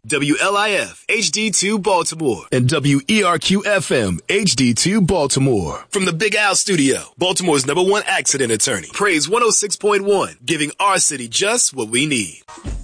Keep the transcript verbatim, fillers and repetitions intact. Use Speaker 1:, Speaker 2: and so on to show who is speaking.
Speaker 1: W L I F H D two Baltimore and W E R Q F M H D two Baltimore. From the Big Al Studio, Baltimore's number one accident attorney. Praise one oh six point one, giving our city just what we need.